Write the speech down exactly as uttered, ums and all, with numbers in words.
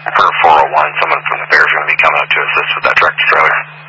For four oh one, someone from the Bears is going to be coming up to assist with that tractor trailer.